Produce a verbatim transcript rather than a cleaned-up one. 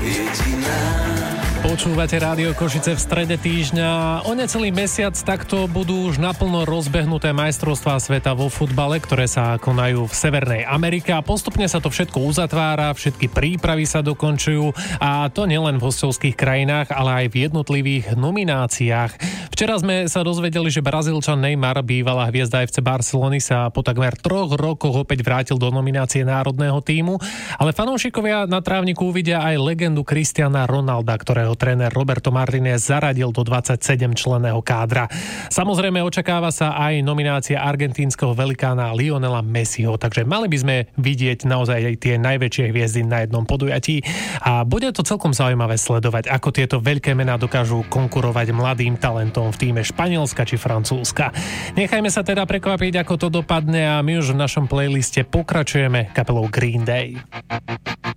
Počúvate Rádio Košice v strede týždňa. O necelý mesiac takto budú už naplno rozbehnuté majstrovstvá sveta vo futbale, ktoré sa konajú v Severnej Amerike a postupne sa to všetko uzatvára, všetky prípravy sa dokončujú a to nielen v hostovských krajinách, ale aj v jednotlivých nomináciách. Včera sme sa dozvedeli, že Brazílčan Neymar, bývalá hviezda ef cé Barcelony, sa po takmer troch rokoch opäť vrátil do nominácie národného tímu, ale fanúšikovia na trávniku uvidia aj legendu Cristiana Ronalda, ktorého tréner Roberto Martinez zaradil do dvadsaťsedemčlenného kádra. Samozrejme očakáva sa aj nominácia argentínskeho velikána Lionela Messiho, takže mali by sme vidieť naozaj aj tie najväčšie hviezdy na jednom podujatí a bude to celkom zaujímavé sledovať, ako tieto veľké mená dokážu konkurovať mladým talentom v tíme Španielska či Francúzska. Nechajme sa teda prekvapiť, ako to dopadne a my už v našom playliste pokračujeme kapelou Green Day.